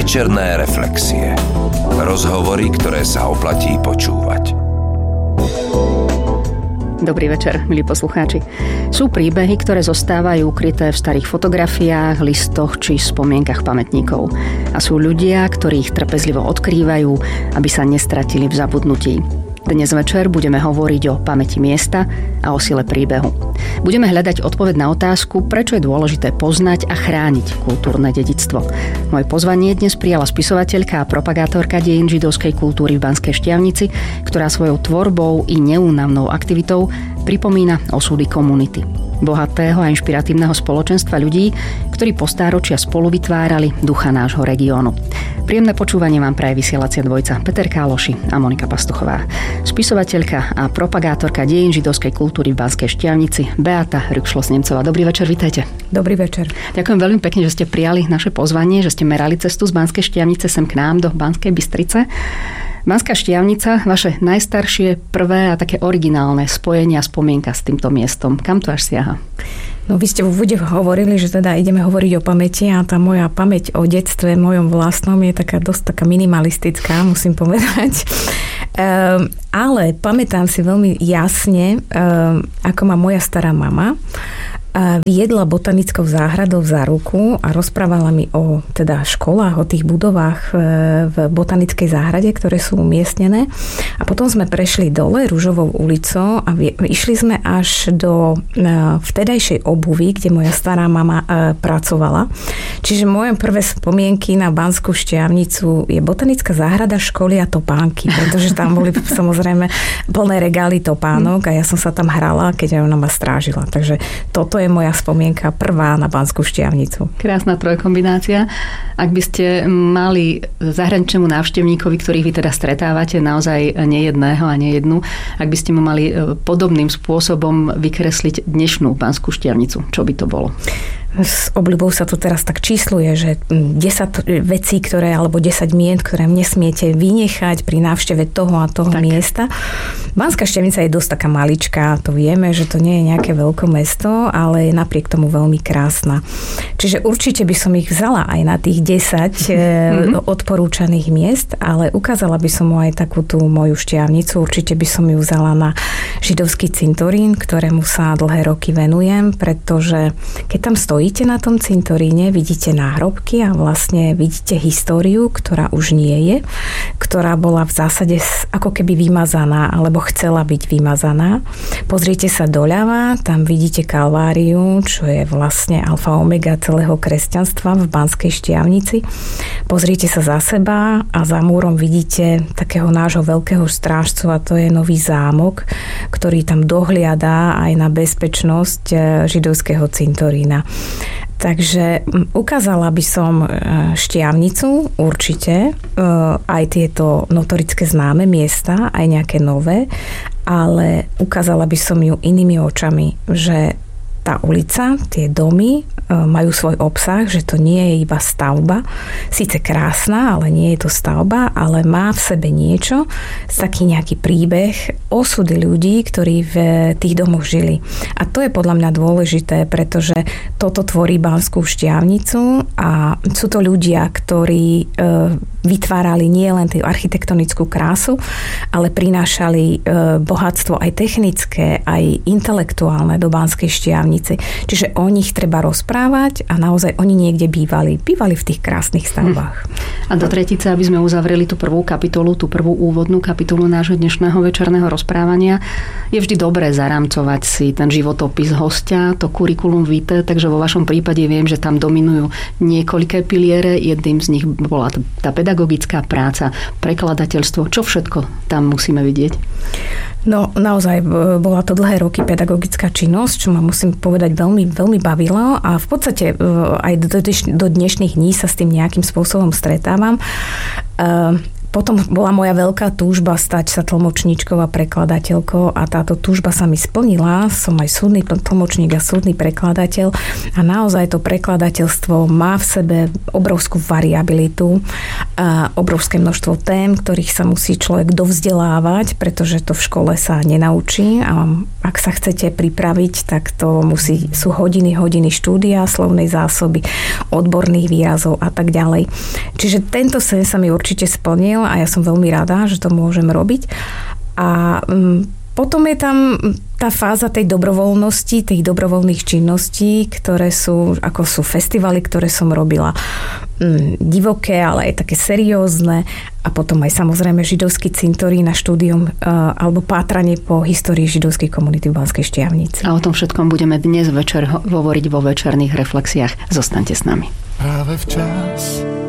Večerné reflexie. Rozhovory, ktoré sa oplatí počúvať. Dobrý večer, milí poslucháči. Sú príbehy, ktoré zostávajú ukryté v starých fotografiách, listoch či spomienkach pamätníkov. A sú ľudia, ktorí ich trpezlivo odkrývajú, aby sa nestratili v zabudnutí. Dnes večer budeme hovoriť o pamäti miesta a o sile príbehu. Budeme hľadať odpoveď na otázku, prečo je dôležité poznať a chrániť kultúrne dedičstvo. Moje pozvanie dnes prijala spisovateľka a propagátorka dejín židovskej kultúry v Banskej Štiavnici, ktorá svojou tvorbou i neúnavnou aktivitou pripomína osudy komunity. Bohatého a inšpiratívneho spoločenstva ľudí, ktorí po stáročia spolu vytvárali ducha nášho regiónu. Príjemné počúvanie vám praje vysielacia dvojca Peter Káloši a Monika Pastuchová. Spisovateľka a propagátorka dejín židovskej kultúry v Banskej Štiavnici Beata Rükšlos-Nemcová. Dobrý večer, vitajte. Dobrý večer. Ďakujem veľmi pekne, že ste prijali naše pozvanie, že ste merali cestu z Banskej Štiavnice sem k nám do Banskej Bystrice. Banská Štiavnica, vaše najstaršie, prvé a také originálne spojenia a spomienka s týmto miestom. Kam to až siaha? No vy ste v úvode hovorili, že teda ideme hovoriť o pamäti a tá moja pamäť o detstve mojom vlastnom je dosť taká minimalistická, musím povedať. Ale pamätám si veľmi jasne, ako ma moja stará mama viedla botanickou záhradou za ruku a rozprávala mi o teda školách, o tých budovách v botanickej záhrade, ktoré sú umiestnené. A potom sme prešli dole Ružovou ulicou a išli sme až do vtedajšej obuvy, kde moja stará mama pracovala. Čiže moje prvé spomienky na Banskú Štiavnicu je botanická záhrada, školy a topánky, pretože tam boli samozrejme plné regály topánok a ja som sa tam hrala, keď ona ma strážila. Takže toto je moja spomienka prvá na Banskú Štiavnicu. Krásna trojkombinácia. Ak by ste mali zahraničnému návštevníkovi, ktorých vy teda stretávate, naozaj nejedného a nejednu, ak by ste mu mali podobným spôsobom vykresliť dnešnú Banskú Štiavnicu, čo by to bolo? S obľubou sa to teraz tak čísluje, že 10 vecí, alebo 10 mien, ktoré nesmiete vynechať pri návšteve toho a toho miesta. Banská Štiavnica je dosť taká maličká, to vieme, že to nie je nejaké veľké mesto, ale je napriek tomu veľmi krásna. Čiže určite by som ich vzala aj na tých 10 odporúčaných miest, ale ukázala by som mu aj takú tú moju Štiavnicu. Určite by som ju vzala na židovský cintorín, ktorému sa dlhé roky venujem, pretože keď tam stojíte na tom cintoríne, vidíte náhrobky a vlastne vidíte históriu, ktorá už nie je, ktorá bola v zásade ako keby vymazaná, alebo chcela byť vymazaná. Pozrite sa doľava, tam vidíte Kalváriu, čo je vlastne alfa omega celého kresťanstva v Banskej Štiavnici. Pozrite sa za seba a za múrom vidíte takého nášho veľkého strážcu a to je Nový zámok, ktorý tam dohliadá aj na bezpečnosť židovského cintorína. Takže ukázala by som Štiavnicu určite, aj tieto notorické známe miesta, aj nejaké nové, ale ukázala by som ju inými očami, že tá ulica, tie domy majú svoj obsah, že to nie je iba stavba. Síce krásna, ale nie je to stavba, ale má v sebe niečo, taký nejaký príbeh, osudy ľudí, ktorí v tých domoch žili. A to je podľa mňa dôležité, pretože toto tvorí Banskú Štiavnicu a sú to ľudia, ktorí vytvárali nie len tú architektonickú krásu, ale prinášali bohatstvo aj technické, aj intelektuálne do Banskej Štiavnice. Čiže o nich treba rozprávať a naozaj oni niekde bývali. Bývali v tých krásnych stavbách. A do tretice, aby sme uzavreli tú prvú kapitolu, tú prvú úvodnú kapitolu nášho dnešného večerného rozprávania, je vždy dobré zaramcovať si ten životopis hostia, to curriculum vitae, takže vo vašom prípade viem, že tam dominujú niekoľké piliere. Jedným z nich bola tá pedagogická práca, prekladateľstvo. Čo všetko tam musíme vidieť? No naozaj bola to dlhé roky pedagogická činnosť, čo ma musím povedať veľmi, veľmi bavilo a v podstate aj do dnešných dní sa s tým nejakým spôsobom stretávam. Potom bola moja veľká túžba stať sa tlmočníčkou a prekladateľkou a táto túžba sa mi splnila. Som aj súdny tlmočník a súdny prekladateľ a naozaj to prekladateľstvo má v sebe obrovskú variabilitu a obrovské množstvo tém, ktorých sa musí človek dovzdelávať, pretože to v škole sa nenaučí a ak sa chcete pripraviť, tak to sú hodiny štúdia, slovnej zásoby, odborných výrazov a tak ďalej. Čiže tento sen sa mi určite splnil a ja som veľmi rada, že to môžem robiť. A potom je tam tá fáza tej dobrovoľnosti, tých dobrovoľných činností, ktoré sú festivaly, ktoré som robila divoké, ale aj také seriózne a potom aj samozrejme židovský cintorín na štúdium alebo pátranie po histórii židovskej komunity v Banskej Štiavnici. A o tom všetkom budeme dnes večer hovoriť vo večerných reflexiách. Zostaňte s nami. Práve včas